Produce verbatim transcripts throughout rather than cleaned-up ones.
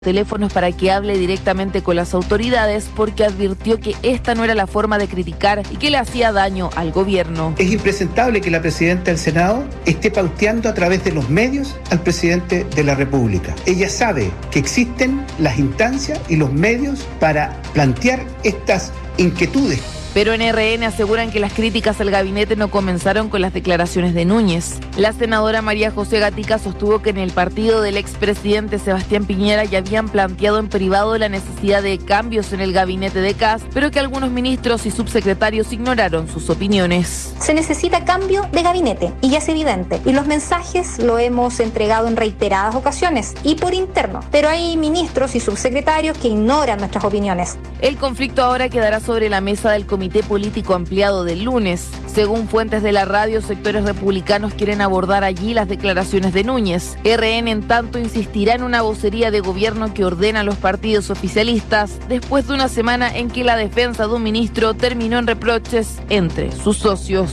teléfonos para que hable directamente con las autoridades porque advirtió que esta no era la forma de criticar y que le hacía daño al gobierno. Es impresentable que la presidenta del Senado esté pauteando a través de los medios al presidente de la República. Ella sabe que existen las instancias y los medios para plantear estas inquietudes. Pero en R N aseguran que las críticas al gabinete no comenzaron con las declaraciones de Núñez. La senadora María José Gatica sostuvo que en el partido del expresidente Sebastián Piñera ya habían planteado en privado la necesidad de cambios en el gabinete de Kast, pero que algunos ministros y subsecretarios ignoraron sus opiniones. Se necesita cambio de gabinete y ya es evidente. Y los mensajes lo hemos entregado en reiteradas ocasiones y por interno. Pero hay ministros y subsecretarios que ignoran nuestras opiniones. El conflicto ahora quedará sobre la mesa del comité Comité Político Ampliado del lunes. Según fuentes de la radio, sectores republicanos quieren abordar allí las declaraciones de Núñez. R N, en tanto, insistirá en una vocería de gobierno que ordena a los partidos oficialistas después de una semana en que la defensa de un ministro terminó en reproches entre sus socios.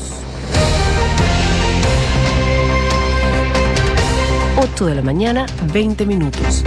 ocho de la mañana, veinte minutos.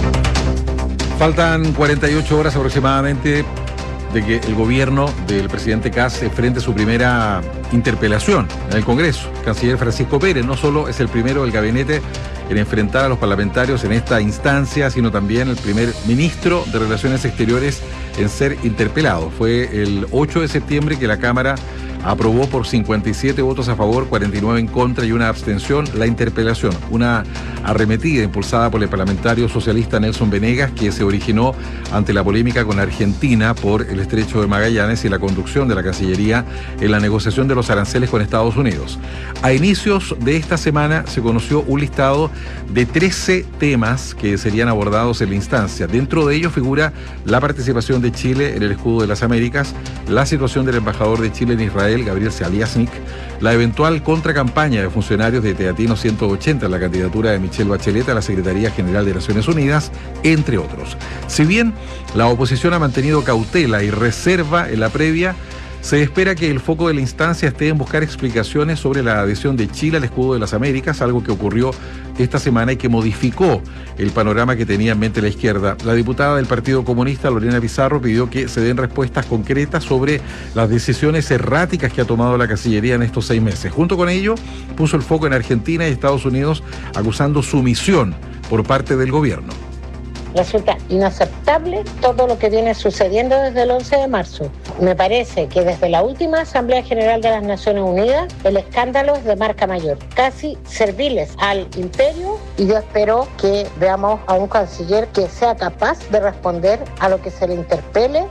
Faltan cuarenta y ocho horas aproximadamente de que el gobierno del presidente Kast enfrente su primera interpelación en el Congreso. El canciller Francisco Pérez no solo es el primero del gabinete en enfrentar a los parlamentarios en esta instancia, sino también el primer ministro de Relaciones Exteriores en ser interpelado. Fue el ocho de septiembre que la Cámara aprobó por cincuenta y siete votos a favor, cuarenta y nueve en contra y una abstención la interpelación, una arremetida impulsada por el parlamentario socialista Nelson Venegas, que se originó ante la polémica con Argentina por el Estrecho de Magallanes y la conducción de la Cancillería en la negociación de los aranceles con Estados Unidos. A inicios de esta semana se conoció un listado de trece temas que serían abordados en la instancia. Dentro de ellos figura la participación de Chile en el Escudo de las Américas, la situación del embajador de Chile en Israel, Gabriel Saliasnik, la eventual contracampaña de funcionarios de Teatino ciento ochenta en la candidatura de Michelle Bachelet a la Secretaría General de Naciones Unidas, entre otros. Si bien la oposición ha mantenido cautela y reserva en la previa, se espera que el foco de la instancia esté en buscar explicaciones sobre la adhesión de Chile al Escudo de las Américas, algo que ocurrió esta semana y que modificó el panorama que tenía en mente la izquierda. La diputada del Partido Comunista, Lorena Pizarro, pidió que se den respuestas concretas sobre las decisiones erráticas que ha tomado la Cancillería en estos seis meses. Junto con ello, puso el foco en Argentina y Estados Unidos, acusando sumisión por parte del gobierno. Resulta inaceptable todo lo que viene sucediendo desde el once de marzo. Me parece que desde la última Asamblea General de las Naciones Unidas el escándalo es de marca mayor, casi serviles al imperio, y yo espero que veamos a un canciller que sea capaz de responder a lo que se le interpele.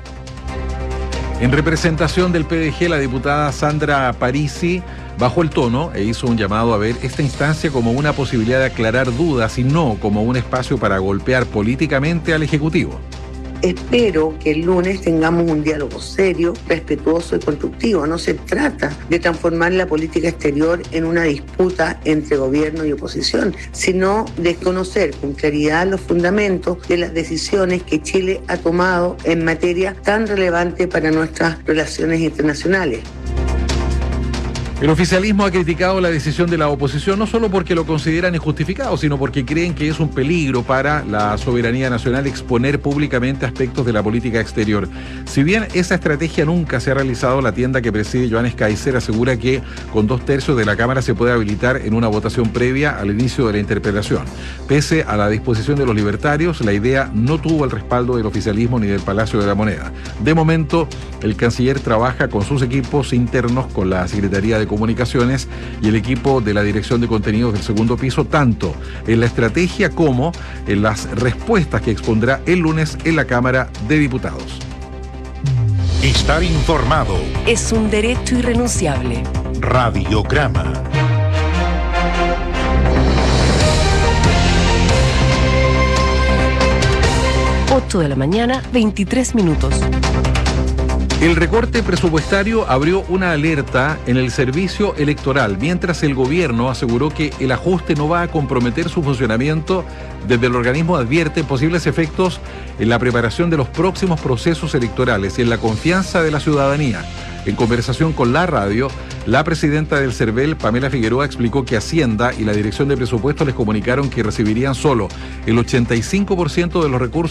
En representación del P D G, la diputada Sandra Parisi bajó el tono e hizo un llamado a ver esta instancia como una posibilidad de aclarar dudas y no como un espacio para golpear políticamente al Ejecutivo. Espero que el lunes tengamos un diálogo serio, respetuoso y constructivo. No se trata de transformar la política exterior en una disputa entre gobierno y oposición, sino de conocer con claridad los fundamentos de las decisiones que Chile ha tomado en materia tan relevante para nuestras relaciones internacionales. El oficialismo ha criticado la decisión de la oposición no solo porque lo consideran injustificado, sino porque creen que es un peligro para la soberanía nacional exponer públicamente aspectos de la política exterior. Si bien esa estrategia nunca se ha realizado, la tienda que preside Johannes Kaiser asegura que con dos tercios de la Cámara se puede habilitar en una votación previa al inicio de la interpelación. Pese a la disposición de los libertarios, la idea no tuvo el respaldo del oficialismo ni del Palacio de la Moneda. De momento, el canciller trabaja con sus equipos internos, con la Secretaría de Comunicaciones y el equipo de la Dirección de Contenidos del Segundo Piso, tanto en la estrategia como en las respuestas que expondrá el lunes en la Cámara de Diputados. Estar informado es un derecho irrenunciable. Radiograma. ocho de la mañana, veintitrés minutos. El recorte presupuestario abrió una alerta en el servicio electoral, mientras el gobierno aseguró que el ajuste no va a comprometer su funcionamiento. Desde el organismo advierte posibles efectos en la preparación de los próximos procesos electorales y en la confianza de la ciudadanía. En conversación con la radio, la presidenta del CERVEL, Pamela Figueroa, explicó que Hacienda y la Dirección de Presupuestos les comunicaron que recibirían solo el ochenta y cinco por ciento de los recursos